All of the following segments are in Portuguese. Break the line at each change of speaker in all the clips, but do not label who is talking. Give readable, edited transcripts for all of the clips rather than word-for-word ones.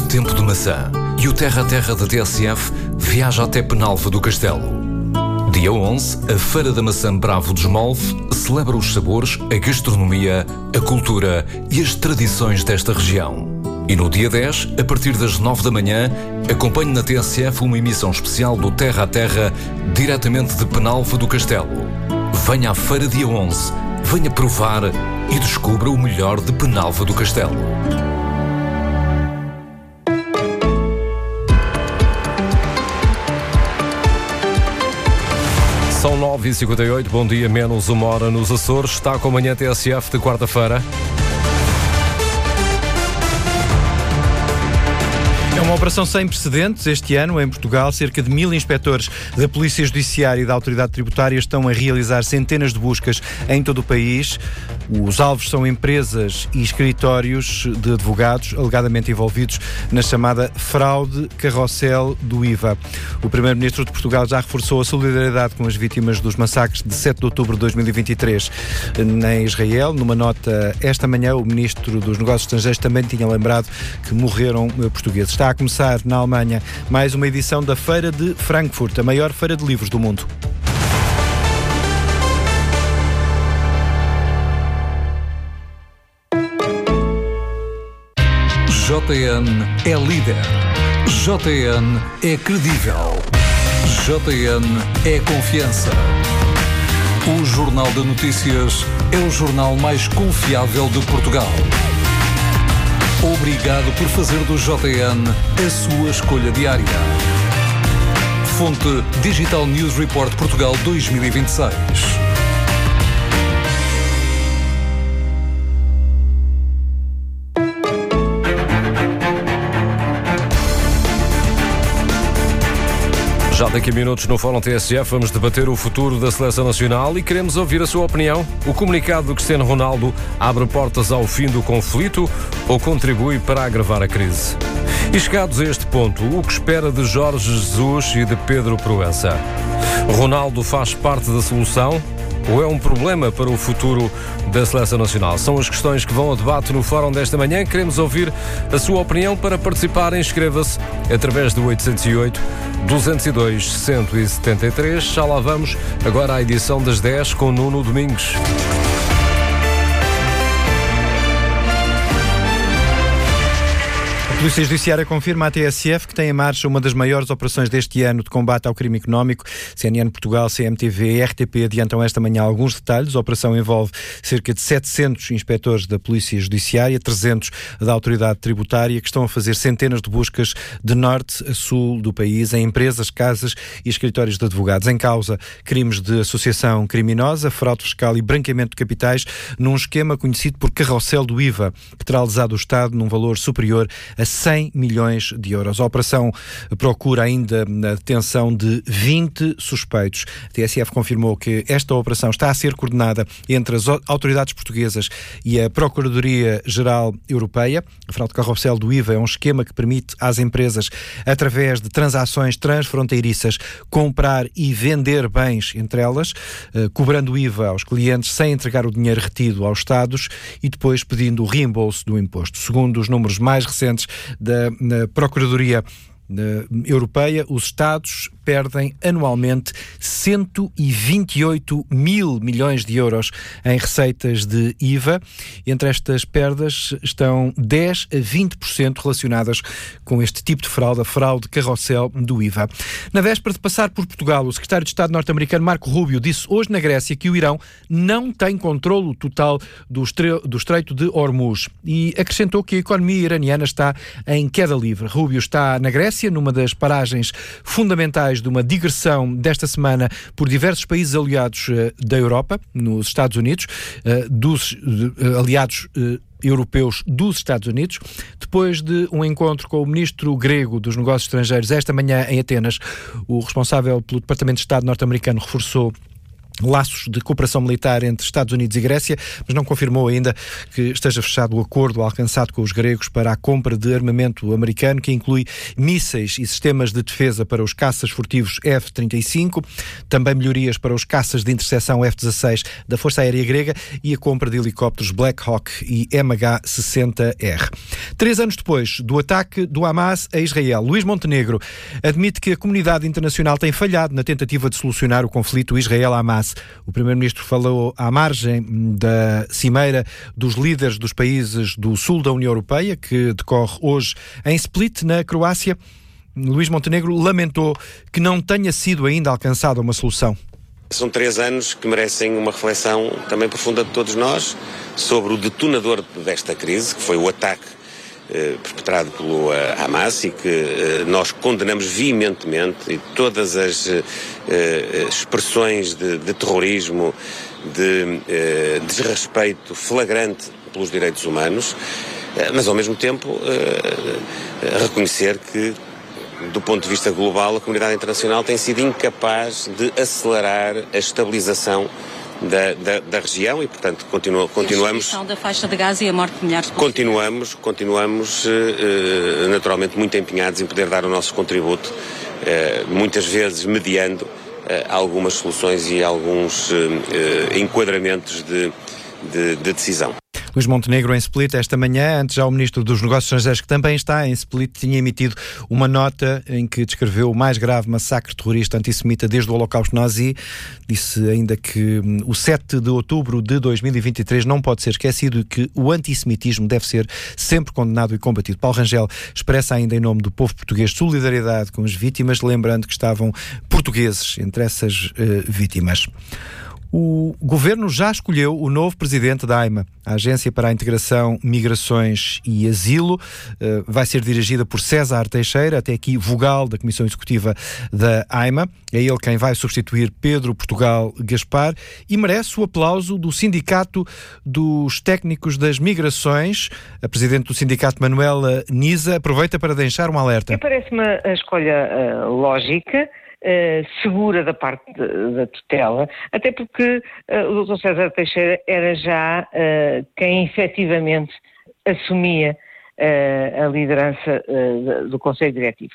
Tempo de Maçã e o Terra a Terra da TSF viaja até Penalva do Castelo. Dia 11, a Feira da Maçã Bravo de Esmolve celebra os sabores, a gastronomia, a cultura e as tradições desta região. E no dia 10, a partir das 9 da manhã, acompanhe na TSF uma emissão especial do Terra a Terra, diretamente de Penalva do Castelo. Venha à Feira dia 11, venha provar e descubra o melhor de Penalva do Castelo. São 9h58, bom dia, menos uma hora nos Açores. Está com a manhã TSF de quarta-feira.
É uma operação sem precedentes este ano em Portugal. Cerca de 1000 inspectores da Polícia Judiciária e da Autoridade Tributária estão a realizar centenas de buscas em todo o país. Os alvos são empresas e escritórios de advogados alegadamente envolvidos na chamada fraude carrossel do IVA. O Primeiro-Ministro de Portugal já reforçou a solidariedade com as vítimas dos massacres de 7 de outubro de 2023 em Israel. Numa nota esta manhã, o Ministro dos Negócios Estrangeiros também tinha lembrado que morreram portugueses. Está a começar na Alemanha mais uma edição da Feira de Frankfurt, a maior feira de livros do mundo.
JN é líder. JN é credível. JN é confiança. O Jornal de Notícias é o jornal mais confiável de Portugal. Obrigado por fazer do JN a sua escolha diária. Fonte Digital News Report Portugal 2026. Já daqui a minutos no Fórum TSF vamos debater o futuro da Seleção Nacional e queremos ouvir a sua opinião. O comunicado do Cristiano Ronaldo abre portas ao fim do conflito ou contribui para agravar a crise? E chegados a este ponto, o que espera de Jorge Jesus e de Pedro Proença? Ronaldo faz parte da solução ou é um problema para o futuro da Seleção Nacional? São as questões que vão ao debate no Fórum desta manhã. Queremos ouvir a sua opinião. Para participar, inscreva-se através do 808-202-173. Já lá vamos. Agora à edição das 10 com Nuno Domingos.
A Polícia Judiciária confirma à TSF que tem em marcha uma das maiores operações deste ano de combate ao crime económico. CNN Portugal, CMTV e RTP adiantam esta manhã alguns detalhes. A operação envolve cerca de 700 inspectores da Polícia Judiciária, 300 da Autoridade Tributária, que estão a fazer centenas de buscas de norte a sul do país, em empresas, casas e escritórios de advogados. Em causa, crimes de associação criminosa, fraude fiscal e branqueamento de capitais, num esquema conhecido por carrossel do IVA, que terá lesado o Estado num valor superior a 100 milhões de euros. A operação procura ainda a detenção de 20 suspeitos. A TSF confirmou que esta operação está a ser coordenada entre as autoridades portuguesas e a Procuradoria-Geral Europeia. A fraude carrossel do IVA é um esquema que permite às empresas, através de transações transfronteiriças, comprar e vender bens entre elas, cobrando IVA aos clientes sem entregar o dinheiro retido aos Estados e depois pedindo o reembolso do imposto. Segundo os números mais recentes da Procuradoria Europeia, os Estados perdem anualmente 128 mil milhões de euros em receitas de IVA. Entre estas perdas estão 10 a 20% relacionadas com este tipo de fraude, a fraude carrossel do IVA. Na véspera de passar por Portugal, o secretário de Estado norte-americano Marco Rubio disse hoje na Grécia que o Irão não tem controlo total do Estreito de Hormuz e acrescentou que a economia iraniana está em queda livre. Rubio está na Grécia, numa das paragens fundamentais de uma digressão desta semana por diversos países aliados da Europa, nos Estados Unidos, aliados europeus dos Estados Unidos. Depois de um encontro com o ministro grego dos Negócios Estrangeiros esta manhã em Atenas, o responsável pelo Departamento de Estado norte-americano reforçou laços de cooperação militar entre Estados Unidos e Grécia, mas não confirmou ainda que esteja fechado o acordo alcançado com os gregos para a compra de armamento americano, que inclui mísseis e sistemas de defesa para os caças furtivos F-35, também melhorias para os caças de interseção F-16 da Força Aérea Grega e a compra de helicópteros Black Hawk e MH-60R. 3 anos depois do ataque do Hamas a Israel, Luís Montenegro admite que a comunidade internacional tem falhado na tentativa de solucionar o conflito Israel-Hamas. O Primeiro-Ministro falou à margem da cimeira dos líderes dos países do sul da União Europeia, que decorre hoje em Split, na Croácia. Luís Montenegro lamentou que não tenha sido ainda alcançada uma solução.
São 3 anos que merecem uma reflexão também profunda de todos nós sobre o detonador desta crise, que foi o ataque perpetrado pelo Hamas e que nós condenamos veementemente, e todas as expressões de terrorismo, de desrespeito flagrante pelos direitos humanos, mas ao mesmo tempo reconhecer que, do ponto de vista global, a comunidade internacional tem sido incapaz de acelerar a estabilização da região e, portanto, continuamos...
A da faixa de Gaza e a morte de milhares de pessoas.
Continuamos naturalmente muito empenhados em poder dar o nosso contributo, muitas vezes mediando algumas soluções e alguns enquadramentos de decisão.
Luís Montenegro em Split esta manhã, antes já o Ministro dos Negócios Estrangeiros, que também está em Split, tinha emitido uma nota em que descreveu o mais grave massacre terrorista antissemita desde o Holocausto Nazi. Disse ainda que o 7 de outubro de 2023 não pode ser esquecido e que o antissemitismo deve ser sempre condenado e combatido. Paulo Rangel expressa ainda em nome do povo português solidariedade com as vítimas, lembrando que estavam portugueses entre essas vítimas. O Governo já escolheu o novo presidente da AIMA. A Agência para a Integração, Migrações e Asilo vai ser dirigida por César Teixeira, até aqui vogal da Comissão Executiva da AIMA. É ele quem vai substituir Pedro Portugal Gaspar e merece o aplauso do Sindicato dos Técnicos das Migrações. A Presidente do Sindicato, Manuela Nisa, aproveita para deixar um alerta.
Parece-me a escolha lógica, segura da parte da tutela, até porque o Dr. César Teixeira era já quem efetivamente assumia a liderança do Conselho Diretivo.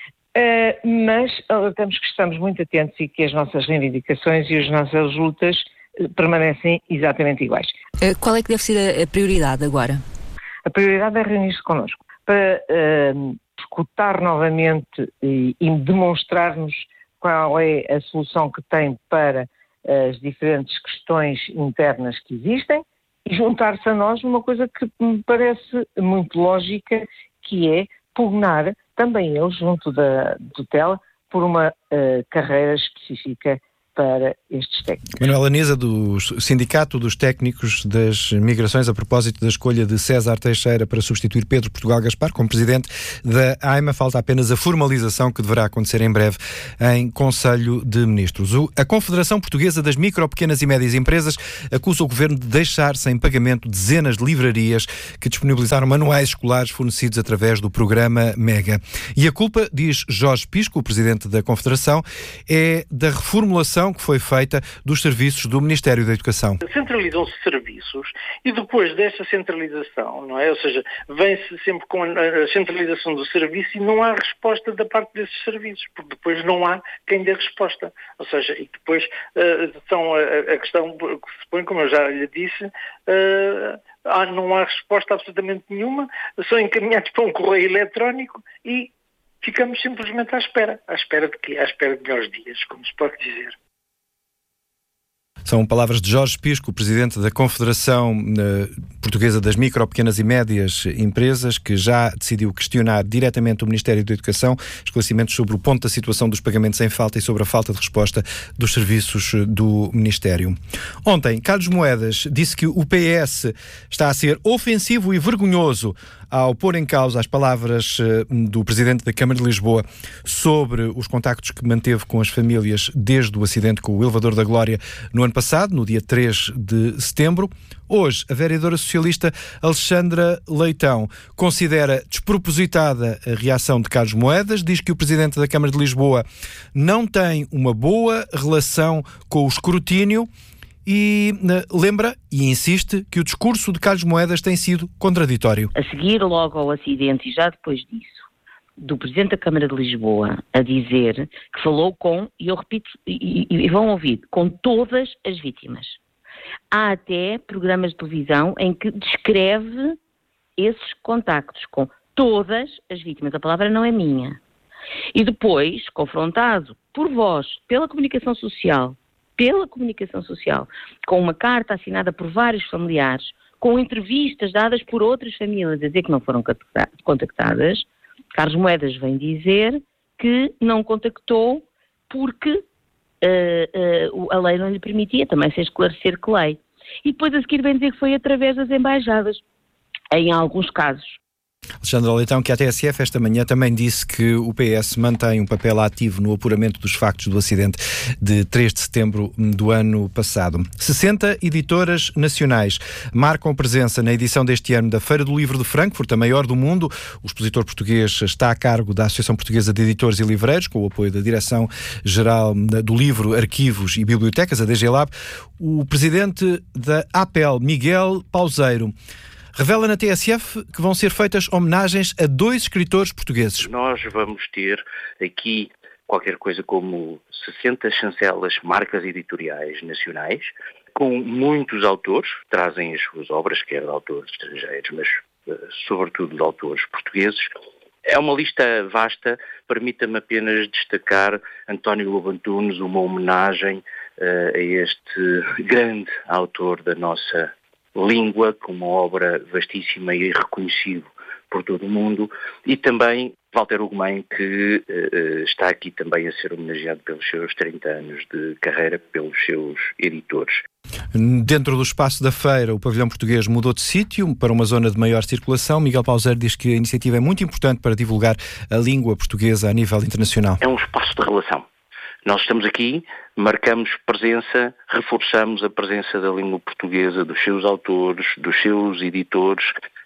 Mas temos que estamos muito atentos e que as nossas reivindicações e as nossas lutas permanecem exatamente iguais.
Qual é que deve ser a prioridade agora?
A prioridade é reunir-se connosco para escutar novamente e demonstrar-nos qual é a solução que tem para as diferentes questões internas que existem e juntar-se a nós numa coisa que me parece muito lógica, que é pugnar também eu, junto da tutela, por uma carreira específica para estes técnicos.
Manuela Nisa, do Sindicato dos Técnicos das Migrações, a propósito da escolha de César Teixeira para substituir Pedro Portugal Gaspar como presidente da AIMA, falta apenas a formalização que deverá acontecer em breve em Conselho de Ministros. A Confederação Portuguesa das Micro, Pequenas e Médias Empresas acusa o Governo de deixar sem pagamento dezenas de livrarias que disponibilizaram manuais escolares fornecidos através do programa MEGA. E a culpa, diz Jorge Pisco, o presidente da Confederação, é da reformulação que foi feita dos serviços do Ministério da Educação.
Centralizam-se serviços e depois desta centralização, não é? Ou seja, vem-se sempre com a centralização do serviço e não há resposta da parte desses serviços, porque depois não há quem dê resposta. Ou seja, e depois a questão que se põe, como eu já lhe disse, não há resposta absolutamente nenhuma, são encaminhados para um correio eletrónico e ficamos simplesmente à espera. À espera de quê? À espera de melhores dias, como se pode dizer.
São palavras de Jorge Pisco, presidente da Confederação Portuguesa das Micro, Pequenas e Médias Empresas, que já decidiu questionar diretamente o Ministério da Educação esclarecimentos sobre o ponto da situação dos pagamentos em falta e sobre a falta de resposta dos serviços do Ministério. Ontem, Carlos Moedas disse que o PS está a ser ofensivo e vergonhoso ao pôr em causa as palavras do Presidente da Câmara de Lisboa sobre os contactos que manteve com as famílias desde o acidente com o Elevador da Glória no ano passado, no dia 3 de setembro. Hoje, a vereadora socialista Alexandra Leitão considera despropositada a reação de Carlos Moedas, diz que o Presidente da Câmara de Lisboa não tem uma boa relação com o escrutínio e lembra e insiste que o discurso de Carlos Moedas tem sido contraditório.
A seguir logo ao acidente e já depois disso, do Presidente da Câmara de Lisboa a dizer que falou com, e eu repito, e vão ouvir, com todas as vítimas. Há até programas de televisão em que descreve esses contactos com todas as vítimas. A palavra não é minha. E depois, confrontado por vós, pela comunicação social, com uma carta assinada por vários familiares, com entrevistas dadas por outras famílias a dizer que não foram contactadas, Carlos Moedas vem dizer que não contactou porque a lei não lhe permitia, também sem esclarecer que lei. E depois a seguir vem dizer que foi através das embaixadas, em alguns casos.
Alexandra Leitão, que a TSF esta manhã também disse que o PS mantém um papel ativo no apuramento dos factos do acidente de 3 de setembro do ano passado. 60 editoras nacionais marcam presença na edição deste ano da Feira do Livro de Frankfurt, a maior do mundo. O expositor português está a cargo da Associação Portuguesa de Editores e Livreiros, com o apoio da Direção-Geral do Livro, Arquivos e Bibliotecas, a DG Lab. O presidente da APEL, Miguel Pauseiro, revela na TSF que vão ser feitas homenagens a 2 escritores portugueses.
Nós vamos ter aqui qualquer coisa como 60 chancelas, marcas editoriais nacionais, com muitos autores que trazem as suas obras, quer de autores estrangeiros, mas sobretudo de autores portugueses. É uma lista vasta, permita-me apenas destacar António Lobo Antunes, uma homenagem a este grande autor da nossa língua, com uma obra vastíssima e reconhecido por todo o mundo, e também Walter Ugumem, que está aqui também a ser homenageado pelos seus 30 anos de carreira, pelos seus editores.
Dentro do espaço da feira, o pavilhão português mudou de sítio para uma zona de maior circulação. Miguel Pauseiro diz que a iniciativa é muito importante para divulgar a língua portuguesa a nível internacional.
É um espaço de relação. Nós estamos aqui, marcamos presença, reforçamos a presença da língua portuguesa, dos seus autores, dos seus editores,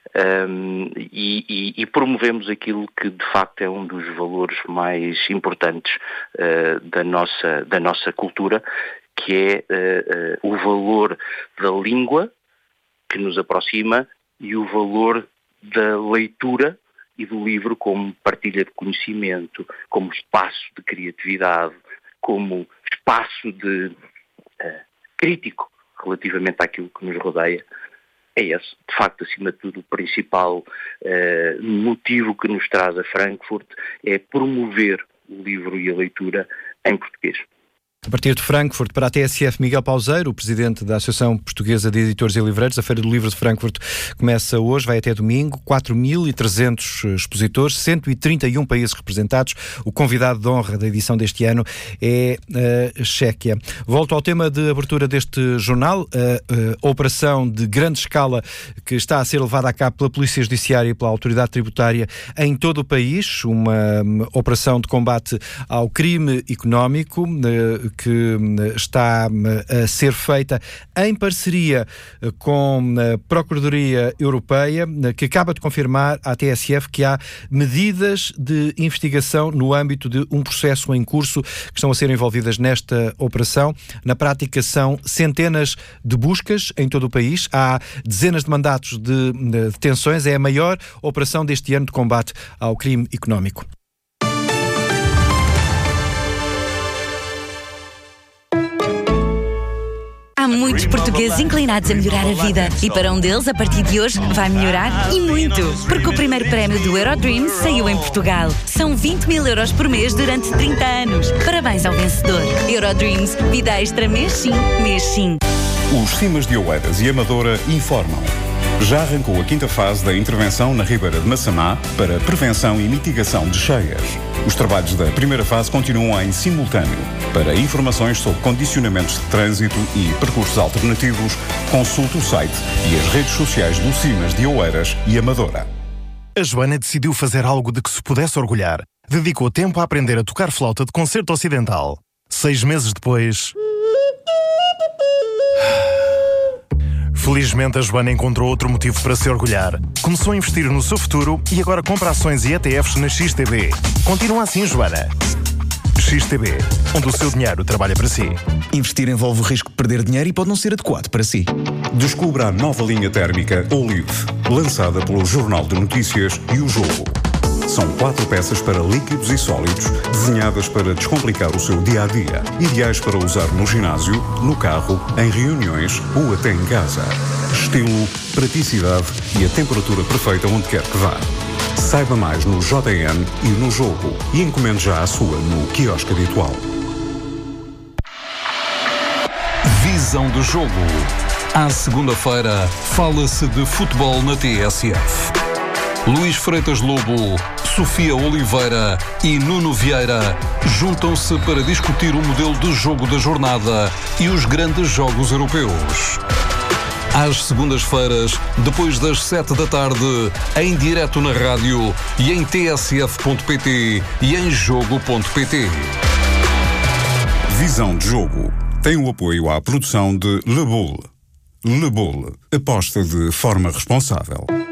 e promovemos aquilo que de facto é um dos valores mais importantes da nossa cultura, que é o valor da língua, que nos aproxima, e o valor da leitura e do livro como partilha de conhecimento, como espaço de criatividade, como espaço de crítico relativamente àquilo que nos rodeia. É esse, de facto, acima de tudo, o principal motivo que nos traz a Frankfurt, é promover o livro e a leitura em português.
A partir de Frankfurt, para a TSF, Miguel Pauseiro, o presidente da Associação Portuguesa de Editores e Livreiros. A Feira do Livro de Frankfurt começa hoje, vai até domingo. 4.300 expositores, 131 países representados. O convidado de honra da edição deste ano é a Chequia. Volto ao tema de abertura deste jornal, a operação de grande escala que está a ser levada a cabo pela Polícia Judiciária e pela Autoridade Tributária em todo o país. Uma operação de combate ao crime económico que está a ser feita em parceria com a Procuradoria Europeia, que acaba de confirmar à TSF que há medidas de investigação no âmbito de um processo em curso que estão a ser envolvidas nesta operação. Na prática são centenas de buscas em todo o país, há dezenas de mandatos de detenções, é a maior operação deste ano de combate ao crime económico.
Há muitos portugueses inclinados a melhorar a vida e para um deles, a partir de hoje, vai melhorar e muito. Porque o primeiro prémio do Eurodreams saiu em Portugal. São 20.000 euros por mês durante 30 anos. Parabéns ao vencedor. Eurodreams, vida extra mês sim, mês sim.
Os Cimas de Oeiras e Amadora informam. Já arrancou a 5ª fase da intervenção na Ribeira de Massamá para prevenção e mitigação de cheias. Os trabalhos da primeira fase continuam em simultâneo. Para informações sobre condicionamentos de trânsito e percursos alternativos, consulte o site e as redes sociais do Cimas de Oeiras e Amadora.
A Joana decidiu fazer algo de que se pudesse orgulhar. Dedicou tempo a aprender a tocar flauta de concerto ocidental. 6 meses depois... Felizmente a Joana encontrou outro motivo para se orgulhar. Começou a investir no seu futuro e agora compra ações e ETFs na XTB. Continua assim, Joana. XTB, onde o seu dinheiro trabalha para si.
Investir envolve o risco de perder dinheiro e pode não ser adequado para si.
Descubra a nova linha térmica Olive, lançada pelo Jornal de Notícias e O Jogo. São 4 peças para líquidos e sólidos, desenhadas para descomplicar o seu dia-a-dia. Ideais para usar no ginásio, no carro, em reuniões ou até em casa. Estilo, praticidade e a temperatura perfeita onde quer que vá. Saiba mais no JN e no Jogo e encomende já a sua no quiosque habitual.
Visão do jogo. À segunda-feira, fala-se de futebol na TSF. Luís Freitas Lobo, Sofia Oliveira e Nuno Vieira juntam-se para discutir o modelo de jogo da jornada e os grandes jogos europeus. Às segundas-feiras, depois das 7 da tarde, em direto na rádio e em tsf.pt e em jogo.pt.
Visão de Jogo tem o apoio à produção de Le Boule. Le Boule, aposta de forma responsável.